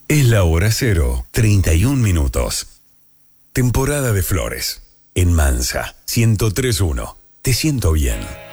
Es la hora 0, 31 minutos. Temporada de flores. En Mansa, 103.1. Te siento bien.